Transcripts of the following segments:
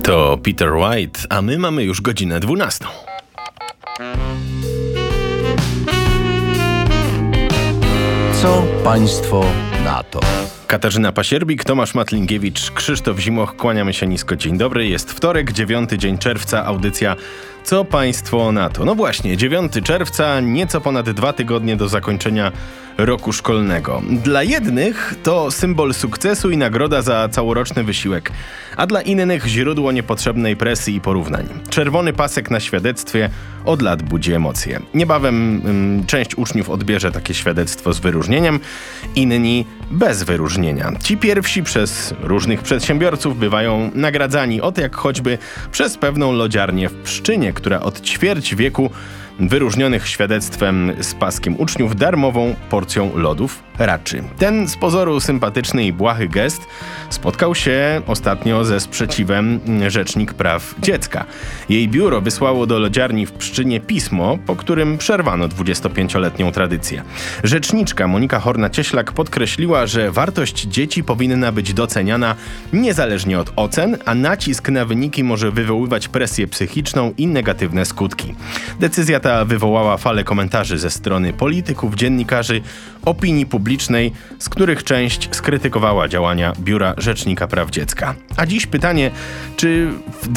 To Peter White, a my mamy już godzinę 12. Co państwo na to? Katarzyna Pasierbik, Tomasz Matlingiewicz, Krzysztof Zimoch, kłaniamy się nisko. Dzień dobry, jest wtorek, 9 dzień czerwca, audycja Co państwo na to? No właśnie, 9 czerwca, nieco ponad 2 tygodnie do zakończenia roku szkolnego. Dla jednych to symbol sukcesu i nagroda za całoroczny wysiłek, a dla innych źródło niepotrzebnej presji i porównań. Czerwony pasek na świadectwie od lat budzi emocje. Niebawem część uczniów odbierze takie świadectwo z wyróżnieniem, inni bez wyróżnienia. Ci pierwsi przez różnych przedsiębiorców bywają nagradzani, jak choćby przez pewną lodziarnię w Pszczynie, która od ćwierć wieku wyróżnionych świadectwem z paskiem uczniów darmową porcją lodów raczy. Ten z pozoru sympatyczny i błahy gest spotkał się ostatnio ze sprzeciwem Rzecznik Praw Dziecka. Jej biuro wysłało do lodziarni w Pszczynie pismo, po którym przerwano 25-letnią tradycję. Rzeczniczka Monika Horna-Cieślak podkreśliła, że wartość dzieci powinna być doceniana niezależnie od ocen, a nacisk na wyniki może wywoływać presję psychiczną i negatywne skutki. Decyzja ta wywołała falę komentarzy ze strony polityków, dziennikarzy, opinii publicznej, z których część skrytykowała działania Biura Rzecznika Praw Dziecka. A dziś pytanie, czy w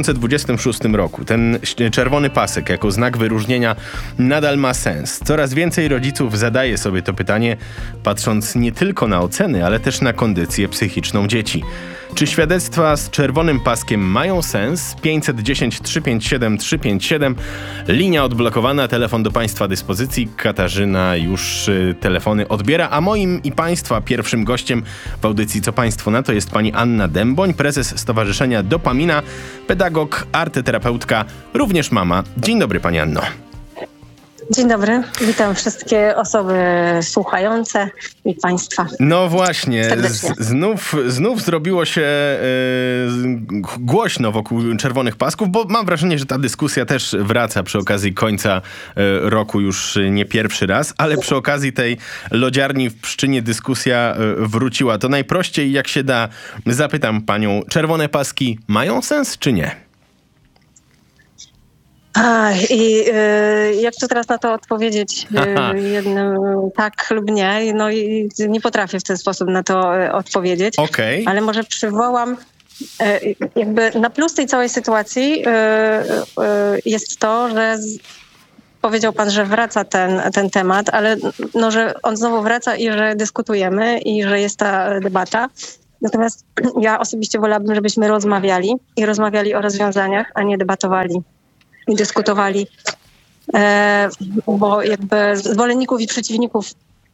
2026 roku ten czerwony pasek jako znak wyróżnienia nadal ma sens? Coraz więcej rodziców zadaje sobie to pytanie, patrząc nie tylko na oceny, ale też na kondycję psychiczną dzieci. Czy świadectwa z czerwonym paskiem mają sens? 510 357 357, linia odblokowana, telefon do Państwa dyspozycji. Katarzyna już telefony odbiera, a moim i Państwa pierwszym gościem w audycji Co Państwo na to jest pani Anna Dęboń, prezes Stowarzyszenia Dopamina, pedagog, arteterapeutka, również mama. Dzień dobry pani Anno. Dzień dobry, witam wszystkie osoby słuchające i Państwa. No właśnie, serdecznie. Znów zrobiło się głośno wokół czerwonych pasków, bo mam wrażenie, że ta dyskusja też wraca przy okazji końca roku już nie pierwszy raz, ale przy okazji tej lodziarni w Pszczynie dyskusja wróciła. To najprościej jak się da, zapytam panią, czerwone paski mają sens czy nie? Jak to teraz na to odpowiedzieć jednym tak lub nie? No i nie potrafię w ten sposób na to odpowiedzieć. Okay. Ale może przywołam, jakby na plus tej całej sytuacji jest to, że powiedział pan, że wraca ten temat, ale no, że on znowu wraca i że dyskutujemy i że jest ta debata. Natomiast ja osobiście wolałabym, żebyśmy rozmawiali o rozwiązaniach, a nie debatowali i dyskutowali, bo jakby zwolenników i przeciwników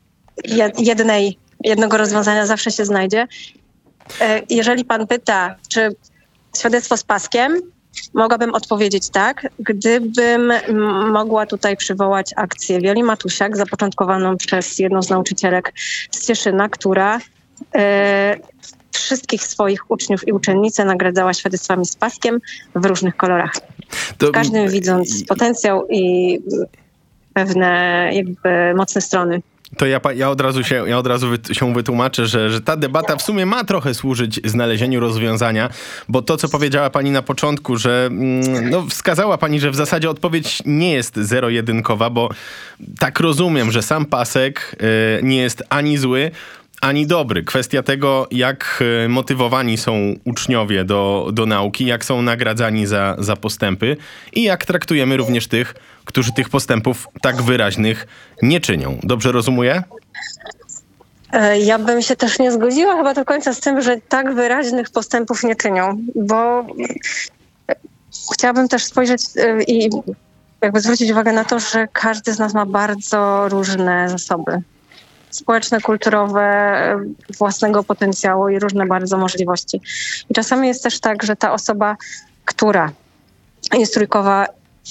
jednego rozwiązania zawsze się znajdzie. Jeżeli pan pyta, czy świadectwo z paskiem, mogłabym odpowiedzieć tak, gdybym mogła tutaj przywołać akcję Wioli Matusiak, zapoczątkowaną przez jedną z nauczycielek z Cieszyna, która wszystkich swoich uczniów i uczennice nagradzała świadectwami z paskiem w różnych kolorach. W każdym widząc potencjał i pewne jakby mocne strony. To ja od razu się wytłumaczę, że ta debata w sumie ma trochę służyć znalezieniu rozwiązania, bo to, co powiedziała pani na początku, że wskazała pani, że w zasadzie odpowiedź nie jest zero-jedynkowa, bo tak rozumiem, że sam pasek nie jest ani zły, ani dobry. Kwestia tego, jak motywowani są uczniowie do nauki, jak są nagradzani za postępy i jak traktujemy również tych, którzy tych postępów tak wyraźnych nie czynią. Dobrze rozumuję? Ja bym się też nie zgodziła chyba do końca z tym, że tak wyraźnych postępów nie czynią, bo chciałabym też spojrzeć i jakby zwrócić uwagę na to, że każdy z nas ma bardzo różne zasoby społeczne, kulturowe, własnego potencjału i różne bardzo możliwości. I czasami jest też tak, że ta osoba, która jest trójkowa,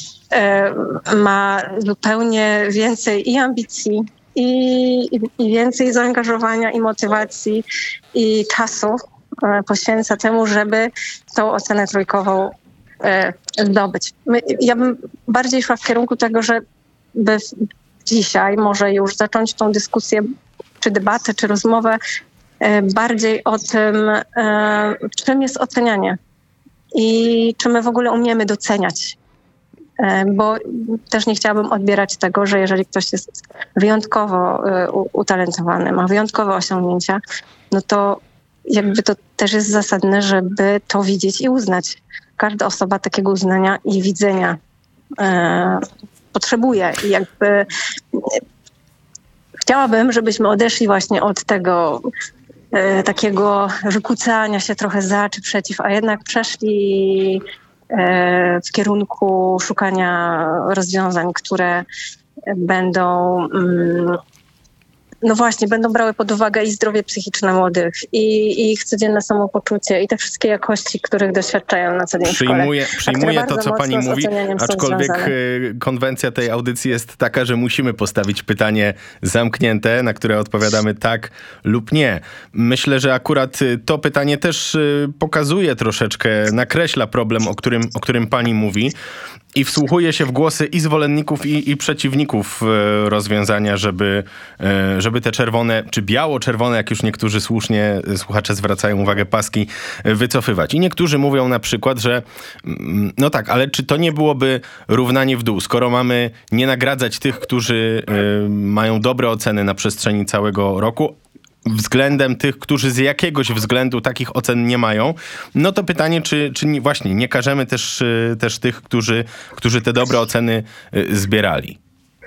ma zupełnie więcej i ambicji, i więcej zaangażowania, i motywacji, i czasu poświęca temu, żeby tą ocenę trójkową zdobyć. Ja bym bardziej szła w kierunku tego, żeby dzisiaj może już zacząć tą dyskusję, czy debatę, czy rozmowę bardziej o tym, czym jest ocenianie. i czy my w ogóle umiemy doceniać. Bo też nie chciałabym odbierać tego, że jeżeli ktoś jest wyjątkowo utalentowany, ma wyjątkowe osiągnięcia, no to jakby to też jest zasadne, żeby to widzieć i uznać. Każda osoba takiego uznania i widzenia potrzebuje. I jakby chciałabym, żebyśmy odeszli właśnie od tego takiego wykucania się trochę za czy przeciw, a jednak przeszli w kierunku szukania rozwiązań, które będą, no właśnie, będą brały pod uwagę i zdrowie psychiczne młodych, i ich codzienne samopoczucie, i te wszystkie jakości, których doświadczają na co dzień w szkole. Przyjmuję to, co pani mówi, aczkolwiek konwencja tej audycji jest taka, że musimy postawić pytanie zamknięte, na które odpowiadamy tak lub nie. Myślę, że akurat to pytanie też pokazuje troszeczkę, nakreśla problem, o którym pani mówi. I wsłuchuje się w głosy i zwolenników, i przeciwników rozwiązania, żeby te czerwone, czy biało-czerwone, jak już niektórzy słusznie słuchacze zwracają uwagę, paski wycofywać. I niektórzy mówią na przykład, że no tak, ale czy to nie byłoby równanie w dół, skoro mamy nie nagradzać tych, którzy mają dobre oceny na przestrzeni całego roku, względem tych, którzy z jakiegoś względu takich ocen nie mają, no to pytanie, czy właśnie nie karzemy też tych, którzy te dobre oceny zbierali?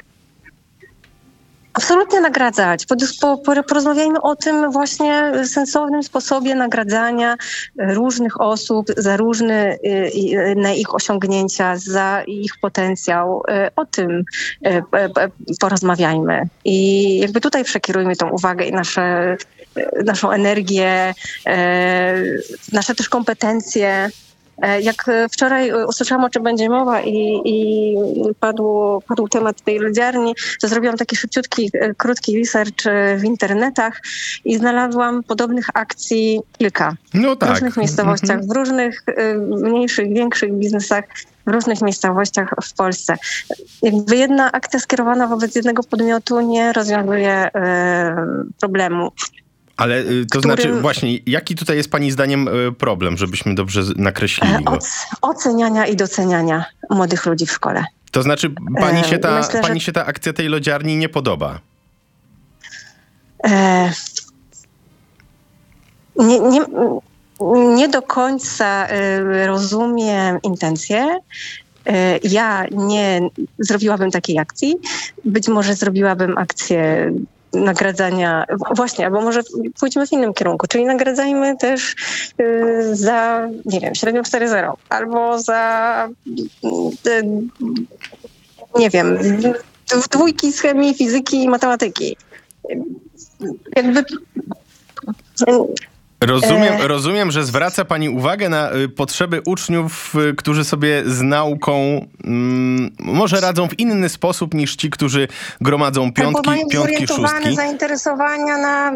Absolutnie nagradzać. Porozmawiajmy o tym właśnie sensownym sposobie nagradzania różnych osób za różne ich osiągnięcia, za ich potencjał. O tym porozmawiajmy. I jakby tutaj przekierujmy tą uwagę i naszą energię, nasze też kompetencje. Jak wczoraj usłyszałam, o czym będzie mowa i padł temat tej lodziarni, to zrobiłam taki szybciutki, krótki research w internetach i znalazłam podobnych akcji kilka. No tak. W różnych miejscowościach, w różnych mniejszych, większych biznesach, w różnych miejscowościach w Polsce. Jakby jedna akcja skierowana wobec jednego podmiotu nie rozwiązuje problemu. Ale to znaczy właśnie, jaki tutaj jest pani zdaniem problem, żebyśmy dobrze nakreślili go? Oceniania i doceniania młodych ludzi w szkole. To znaczy pani się ta akcja tej lodziarni nie podoba? Nie do końca rozumiem intencje. Ja nie zrobiłabym takiej akcji. Być może zrobiłabym akcję nagradzania, właśnie, albo może pójdźmy w innym kierunku, czyli nagradzajmy też za, nie wiem, średnią 4.0, albo za, nie wiem, dwójki z chemii, fizyki i matematyki. Jakby... Rozumiem, że zwraca pani uwagę na potrzeby uczniów, którzy sobie z nauką może radzą w inny sposób niż ci, którzy gromadzą piątki, szóstki. Zainteresowania na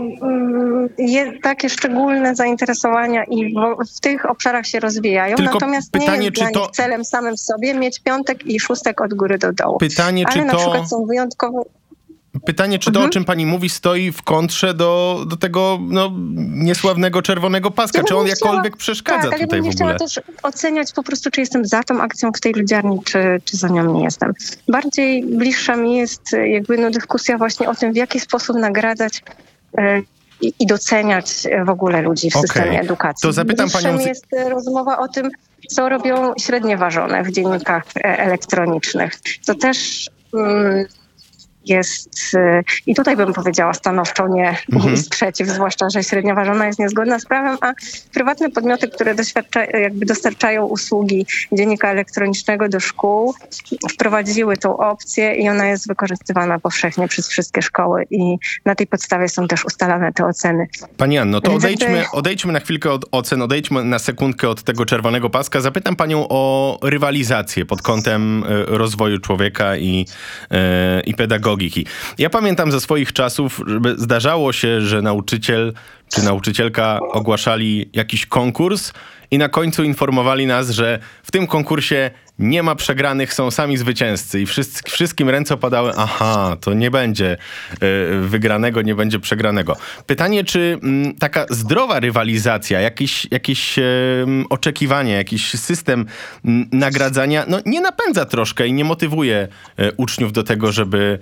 takie szczególne zainteresowania i w tych obszarach się rozwijają. Tylko natomiast pytanie, nie jest czy dla nich celem samym w sobie mieć piątek i szóstek od góry do dołu. Pytanie, ale na przykład są wyjątkowo... Pytanie, czy to, o czym pani mówi, stoi w kontrze do tego niesławnego czerwonego paska? Czy on jakkolwiek przeszkadza tutaj w ogóle? Ja bym nie chciała też oceniać po prostu, czy jestem za tą akcją w tej lodziarni, czy za nią nie jestem. Bardziej bliższa mi jest jakby dyskusja właśnie o tym, w jaki sposób nagradzać i doceniać w ogóle ludzi w systemie edukacji. To zapytam panią... jest rozmowa o tym, co robią średnie ważone w dziennikach elektronicznych. To też... jest, i tutaj bym powiedziała stanowczo nie sprzeciw, zwłaszcza, że średnia ważona jest niezgodna z prawem, a prywatne podmioty, które dostarczają usługi dziennika elektronicznego do szkół, wprowadziły tą opcję i ona jest wykorzystywana powszechnie przez wszystkie szkoły i na tej podstawie są też ustalane te oceny. Pani Anno, to odejdźmy na chwilkę od ocen, odejdźmy na sekundkę od tego czerwonego paska. Zapytam panią o rywalizację pod kątem rozwoju człowieka i pedagogiki. Ja pamiętam ze swoich czasów, że zdarzało się, że nauczyciel czy nauczycielka ogłaszali jakiś konkurs i na końcu informowali nas, że w tym konkursie nie ma przegranych, są sami zwycięzcy i wszystkim ręce opadały, aha, to nie będzie wygranego, nie będzie przegranego. Pytanie, czy taka zdrowa rywalizacja, jakieś oczekiwanie, jakiś system nagradzania, no nie napędza troszkę i nie motywuje uczniów do tego, żeby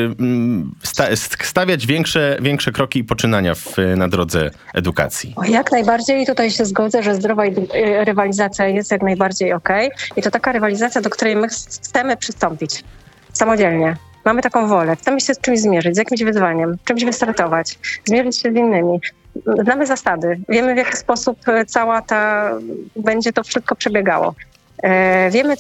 stawiać większe kroki i poczynania na drodze edukacji? Jak najbardziej, tutaj się zgodzę, że zdrowa rywalizacja jest jak najbardziej okej. I to taka rywalizacja, do której my chcemy przystąpić samodzielnie. Mamy taką wolę, chcemy się z czymś zmierzyć, z jakimś wyzwaniem, czymś wystartować, zmierzyć się z innymi. Znamy zasady, wiemy w jaki sposób będzie to wszystko przebiegało. Wiemy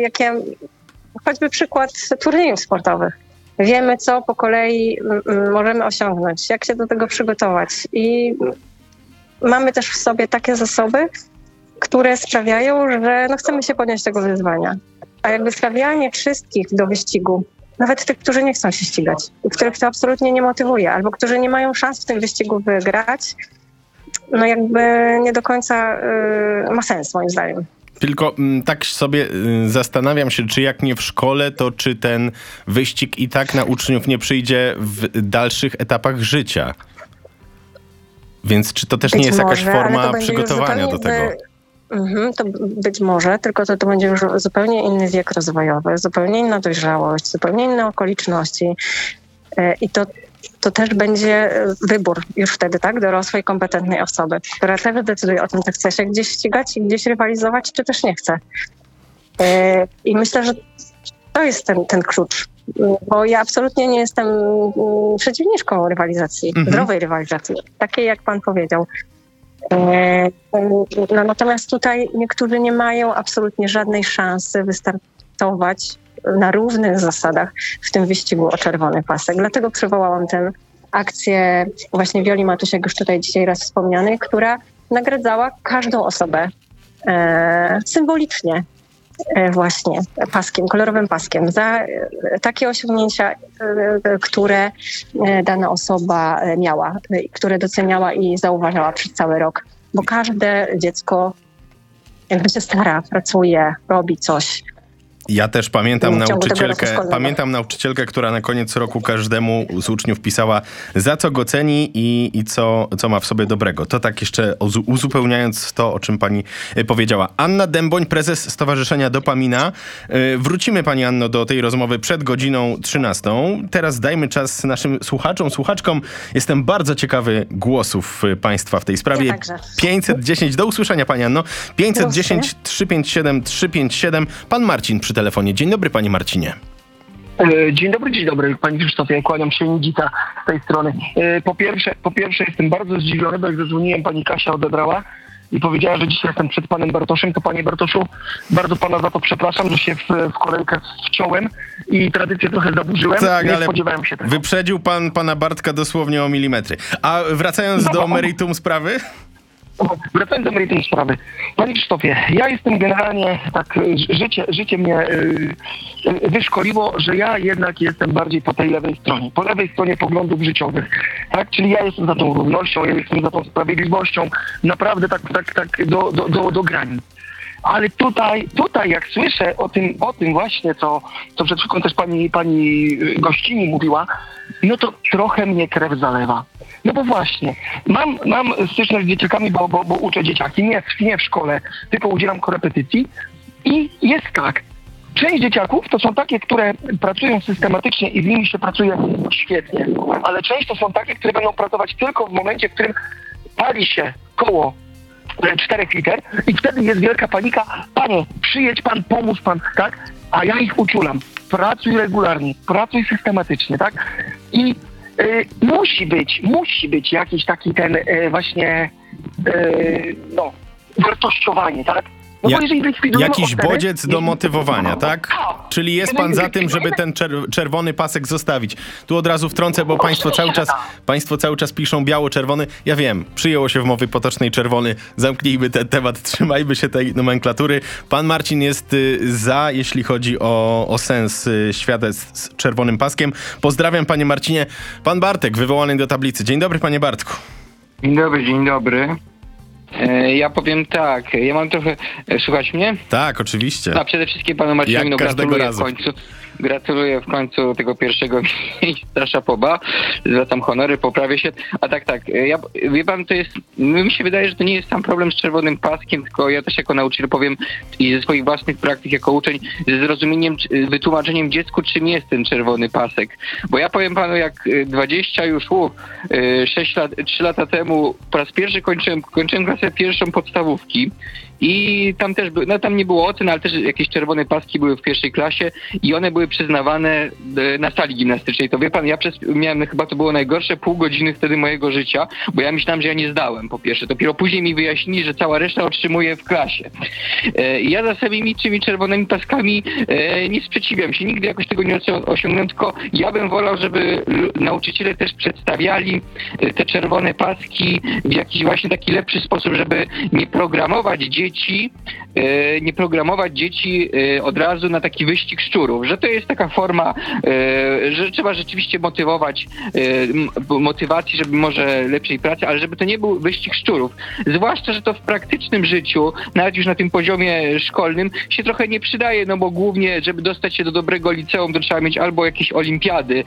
choćby przykład turniejów sportowych. Wiemy, co po kolei możemy osiągnąć, jak się do tego przygotować. I mamy też w sobie takie zasoby, które sprawiają, że chcemy się podjąć tego wyzwania. A jakby stawianie wszystkich do wyścigu, nawet tych, którzy nie chcą się ścigać, i których to absolutnie nie motywuje, albo którzy nie mają szans w tym wyścigu wygrać, jakby nie do końca ma sens moim zdaniem. Tylko tak sobie zastanawiam się, czy jak nie w szkole, to czy ten wyścig i tak na uczniów nie przyjdzie w dalszych etapach życia. Więc czy to też nie jest jakaś forma przygotowania do tego? To być może, tylko to będzie już zupełnie inny wiek rozwojowy, zupełnie inna dojrzałość, zupełnie inne okoliczności. I to też będzie wybór już wtedy, tak, dorosłej, kompetentnej osoby, która też decyduje o tym, czy chce się gdzieś ścigać i gdzieś rywalizować, czy też nie chce. I myślę, że to jest ten klucz. Bo ja absolutnie nie jestem przeciwniczką rywalizacji, zdrowej rywalizacji, takiej jak pan powiedział. Natomiast tutaj niektórzy nie mają absolutnie żadnej szansy wystartować na równych zasadach w tym wyścigu o czerwony pasek. Dlatego przywołałam tę akcję właśnie Wioli Matusiak, już tutaj dzisiaj raz wspomnianej, która nagradzała każdą osobę symbolicznie właśnie paskiem, kolorowym paskiem za takie osiągnięcia, które dana osoba miała, które doceniała i zauważała przez cały rok. Bo każde dziecko jakby się stara, pracuje, robi coś. Ja też pamiętam nauczycielkę, która na koniec roku każdemu z uczniów pisała, za co go ceni i co ma w sobie dobrego. To tak jeszcze uzupełniając to, o czym pani powiedziała. Anna Dęboń, prezes Stowarzyszenia Dopamina. Wrócimy, pani Anno, do tej rozmowy przed godziną 13. Teraz dajmy czas naszym słuchaczkom. Jestem bardzo ciekawy głosów państwa w tej sprawie. Ja także. 510, do usłyszenia, pani Anno. 510 357 357. Pan Marcin przy telefonie. Dzień dobry, panie Marcinie. Dzień dobry, panie Krzysztofie, kłaniam się, Nidzita z tej strony. Po pierwsze jestem bardzo zdziwiony, bo jak zadzwoniłem, pani Kasia odebrała i powiedziała, że dzisiaj jestem przed panem Bartoszem. To panie Bartoszu, bardzo pana za to przepraszam, że się w kolejkę wciąłem i tradycję trochę zaburzyłem. Tak, nie ale spodziewałem się tego. Wyprzedził pan pana Bartka dosłownie o milimetry. A wracając do meritum sprawy? Wracając do meritum sprawy. Panie Krzysztofie, ja jestem generalnie, tak, życie mnie wyszkoliło, że ja jednak jestem bardziej po tej lewej stronie. Po lewej stronie poglądów życiowych. Tak? Czyli ja jestem za tą równością, ja jestem za tą sprawiedliwością. Naprawdę tak do granic. Ale tutaj jak słyszę o tym właśnie, co przed chwilą też pani gościni mówiła, no to trochę mnie krew zalewa. No bo właśnie, mam styczność z dzieciakami, bo uczę dzieciaki, nie w szkole, tylko udzielam korepetycji i jest tak. Część dzieciaków to są takie, które pracują systematycznie i z nimi się pracuje świetnie, ale część to są takie, które będą pracować tylko w momencie, w którym pali się koło 4 liter i wtedy jest wielka panika. Panie, przyjedź pan, pomóż pan, tak? A ja ich uczulam. Pracuj regularnie, pracuj systematycznie, tak? I musi być jakiś taki ten właśnie wartościowanie, tak? No bo jeżeli jakiś bodziec do motywowania, tak? Czyli jest pan za tym, żeby ten czerwony pasek zostawić. Tu od razu wtrącę, bo państwo cały czas piszą biało-czerwony. Ja wiem, przyjęło się w mowie potocznej czerwony. Zamknijmy ten temat, trzymajmy się tej nomenklatury. Pan Marcin jest za, jeśli chodzi o sens świata z czerwonym paskiem. Pozdrawiam, panie Marcinie. Pan Bartek, wywołany do tablicy. Dzień dobry, panie Bartku. Dzień dobry. Ja powiem tak, ja mam trochę... Słuchać mnie? Tak, oczywiście. A przede wszystkim panu Marcinowi Jak każdego gratuluję razu. w końcu. Gratuluję w końcu tego pierwszego miejsca Szapoba. Zwracam honory, poprawię się. A tak, wie pan, to jest... Mi się wydaje, że to nie jest sam problem z czerwonym paskiem, tylko ja też jako nauczyciel powiem i ze swoich własnych praktyk jako uczeń, ze zrozumieniem, wytłumaczeniem dziecku, czym jest ten czerwony pasek. Bo ja powiem panu, jak 3 lata temu po raz pierwszy kończyłem klasę pierwszą podstawówki i tam też tam nie było ocen, ale też jakieś czerwone paski były w pierwszej klasie i one były przyznawane na sali gimnastycznej. To wie pan, ja miałem, chyba to było najgorsze pół godziny wtedy mojego życia, bo ja myślałem, że ja nie zdałem po pierwsze. Dopiero później mi wyjaśnili, że cała reszta otrzymuje w klasie. I ja za samymi tymi czerwonymi paskami nie sprzeciwiam się, nigdy jakoś tego nie osiągnąłem, tylko ja bym wolał, żeby nauczyciele też przedstawiali te czerwone paski w jakiś właśnie taki lepszy sposób, żeby nie programować dzieci od razu na taki wyścig szczurów, że to jest taka forma, że trzeba rzeczywiście motywacji, żeby może lepszej pracy, ale żeby to nie był wyścig szczurów. Zwłaszcza, że to w praktycznym życiu, nawet już na tym poziomie szkolnym, się trochę nie przydaje, no bo głównie, żeby dostać się do dobrego liceum, to trzeba mieć albo jakieś olimpiady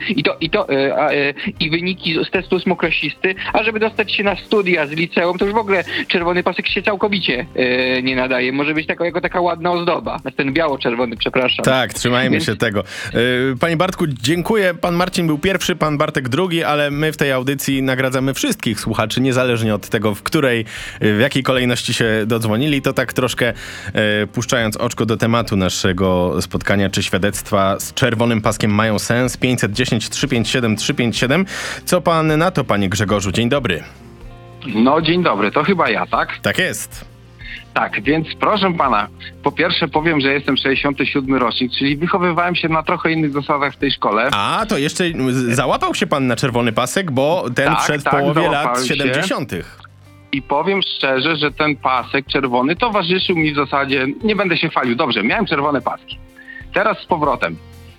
i wyniki z testu ósmoklasisty, a żeby dostać się na studia z liceum, to już w ogóle czerwony pasek się całkowicie nie nadaje. Może być jako taka ładna ozdoba. Ten biało-czerwony, przepraszam. Tak, trzymajmy się tego. Panie Bartku, dziękuję. Pan Marcin był pierwszy, pan Bartek drugi, ale my w tej audycji nagradzamy wszystkich słuchaczy, niezależnie od tego, w jakiej kolejności się dodzwonili. To tak troszkę puszczając oczko do tematu naszego spotkania, czy świadectwa z czerwonym paskiem mają sens? 510 357 357. Co pan na to, panie Grzegorzu? Dzień dobry. No, dzień dobry, to chyba ja, tak? Tak jest. Tak, więc proszę pana, po pierwsze powiem, że jestem 67 rocznik, czyli wychowywałem się na trochę innych zasadach w tej szkole. A, to jeszcze załapał się pan na czerwony pasek, bo ten wszedł w połowie lat 70. I powiem szczerze, że ten pasek czerwony towarzyszył mi w zasadzie, nie będę się chwalił, dobrze, miałem czerwone paski. Teraz z powrotem.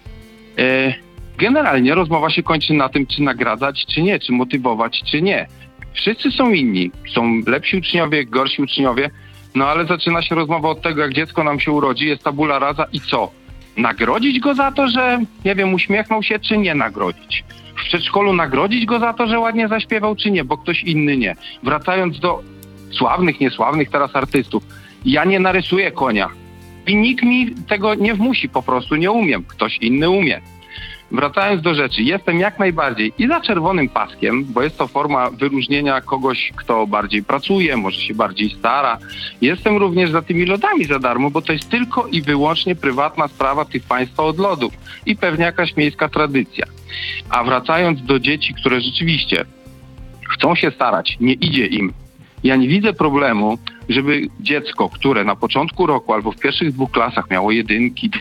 Generalnie rozmowa się kończy na tym, czy nagradzać, czy nie, czy motywować, czy nie. Wszyscy są inni, są lepsi uczniowie, gorsi uczniowie, no ale zaczyna się rozmowa od tego, jak dziecko nam się urodzi, jest tabula rasa i co? Nagrodzić go za to, że, nie wiem, uśmiechnął się, czy nie nagrodzić? W przedszkolu nagrodzić go za to, że ładnie zaśpiewał, czy nie, bo ktoś inny nie. Wracając do sławnych, niesławnych teraz artystów, ja nie narysuję konia i nikt mi tego nie wmusi, po prostu nie umiem, ktoś inny umie. Wracając do rzeczy, jestem jak najbardziej i za czerwonym paskiem, bo jest to forma wyróżnienia kogoś, kto bardziej pracuje, może się bardziej stara. Jestem również za tymi lodami za darmo, bo to jest tylko i wyłącznie prywatna sprawa tych państwa od lodów i pewnie jakaś miejska tradycja. A wracając do dzieci, które rzeczywiście chcą się starać, nie idzie im. Ja nie widzę problemu, żeby dziecko, które na początku roku albo w pierwszych 2 klasach miało 1,